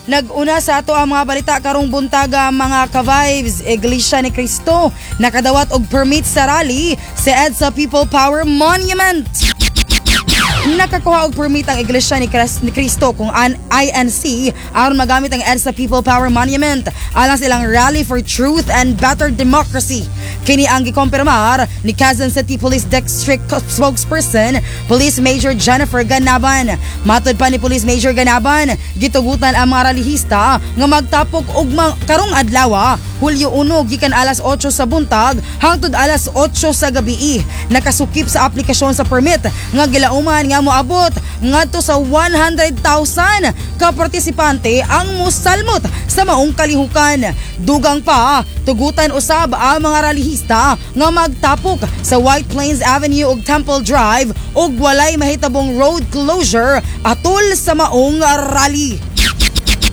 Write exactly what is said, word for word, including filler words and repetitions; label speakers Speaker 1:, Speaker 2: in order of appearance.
Speaker 1: Nag-una sa ato ang mga balita karong buntaga mga ka-vibes. Iglesia ni Cristo nakadawat og permit sa rally sa EDSA People Power Monument. Nakakuha og permit ang Iglesia ni Cristo kung an I N C aron magamit ang EDSA People Power Monument alang silang Rally for Truth and Better Democracy. Kini ang gikompirmar ni Quezon City Police District Spokesperson Police Major Jennifer Ganaban. Matod pa ni Police Major Ganaban, gitugutan ang mga rallyista nga magtapok og karong adlaw, Hulyo uno gikan alas otso sa buntag hangtod alas otso sa gabi. Nakasukip sa aplikasyon sa permit nga gilauman nga moabot ngadto sa one hundred thousand ka partisipante ang mosalmot sa maong kalihukan. Dugang pa, tugutan usab ang mga rallyista nga magtapok sa White Plains Avenue ug Temple Drive ug walay mahitabong road closure atol sa maong rally.